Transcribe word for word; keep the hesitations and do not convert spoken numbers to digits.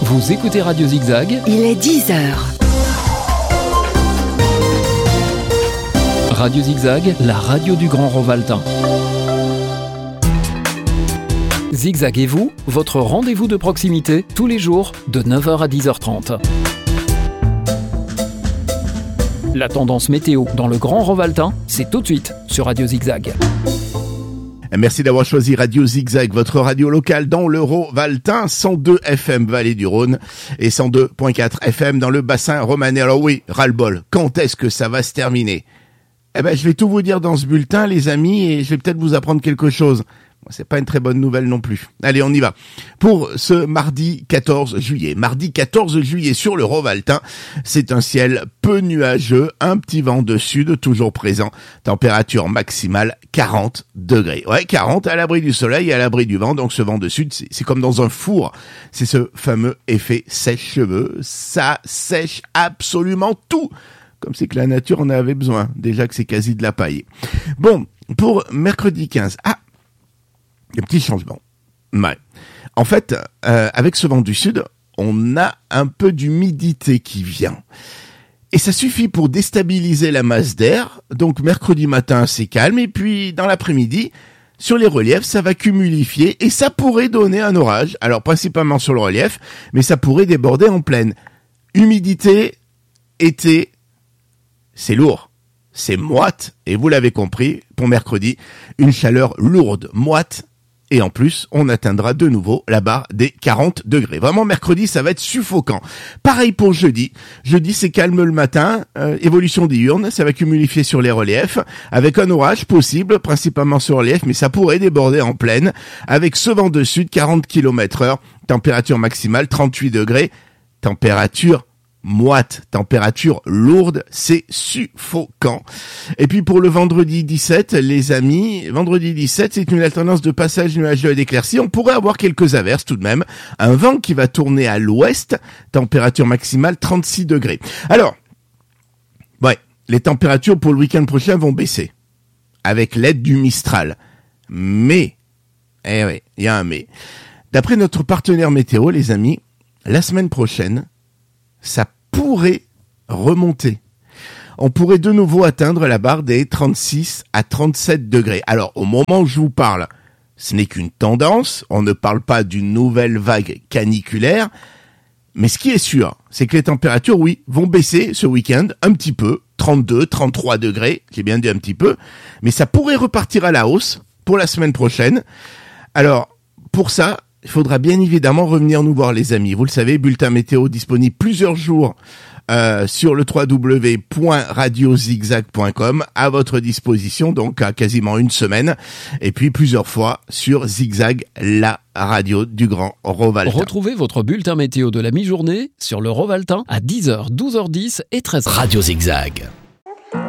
Vous écoutez Radio Zigzag. Il est dix heures. Radio Zigzag, la radio du Grand Rovaltain. Zigzag et vous, votre rendez-vous de proximité, tous les jours, de neuf heures à dix heures trente. La tendance météo dans le Grand Rovaltain, c'est tout de suite sur Radio Zigzag. Merci d'avoir choisi Radio Zigzag, votre radio locale dans le Rovaltain, cent deux F M Vallée du Rhône et cent deux virgule quatre F M dans le bassin romanais. Alors oui, ras-le-bol, quand est-ce que ça va se terminer ? Eh ben, je vais tout vous dire dans ce bulletin, les amis, et je vais peut-être vous apprendre quelque chose. Bon, c'est pas une très bonne nouvelle non plus. Allez, on y va. Pour ce mardi quatorze juillet. Mardi quatorze juillet sur le Rovaltain, c'est un ciel peu nuageux, un petit vent de sud toujours présent. Température maximale quarante degrés. Ouais, quarante à l'abri du soleil et à l'abri du vent. Donc ce vent de sud, c'est, c'est comme dans un four. C'est ce fameux effet sèche-cheveux. Ça sèche absolument tout. Comme c'est que la nature en avait besoin. Déjà que c'est quasi de la paille. Bon, pour mercredi quinze. Ah! Un petit changement. Ouais. En fait, euh, avec ce vent du sud, on a un peu d'humidité qui vient. Et ça suffit pour déstabiliser la masse d'air. Donc mercredi matin, c'est calme. Et puis dans l'après-midi, sur les reliefs, ça va cumulifier. Et ça pourrait donner un orage. Alors principalement sur le relief, mais ça pourrait déborder en plaine. Humidité, été, c'est lourd. C'est moite. Et vous l'avez compris, pour mercredi, une chaleur lourde, moite. Et en plus, on atteindra de nouveau la barre des quarante degrés. Vraiment, mercredi, ça va être suffocant. Pareil pour jeudi. Jeudi, c'est calme le matin. Euh, évolution diurne, ça va cumulifier sur les reliefs. Avec un orage possible, principalement sur relief, mais ça pourrait déborder en plaine. Avec ce vent de sud, quarante kilomètres heure. Température maximale, trente-huit degrés. Température moite, température lourde, c'est suffocant. Et puis pour le vendredi dix-sept, les amis, vendredi dix-sept, c'est une alternance de passage nuageux et d'éclaircies. On pourrait avoir quelques averses tout de même. Un vent qui va tourner à l'ouest, température maximale trente-six degrés. Alors, ouais, les températures pour le week-end prochain vont baisser, avec l'aide du Mistral. Mais, eh oui, il y a un mais. D'après notre partenaire météo, les amis, la semaine prochaine, ça pourrait remonter. On pourrait de nouveau atteindre la barre des trente-six à trente-sept degrés. Alors, au moment où je vous parle, ce n'est qu'une tendance. On ne parle pas d'une nouvelle vague caniculaire. Mais ce qui est sûr, c'est que les températures, oui, vont baisser ce week-end un petit peu. trente-deux, trente-trois degrés. J'ai bien dit un petit peu. Mais ça pourrait repartir à la hausse pour la semaine prochaine. Alors, pour ça, il faudra bien évidemment revenir nous voir, les amis. Vous le savez, bulletin météo disponible plusieurs jours euh, sur le w w w point radio zigzag point com, à votre disposition, donc à quasiment une semaine, et puis plusieurs fois sur Zigzag, la radio du Grand Rovaltain. Retrouvez votre bulletin météo de la mi-journée sur le Rovaltain à dix heures, douze heures dix et treize heures. Radio Zigzag.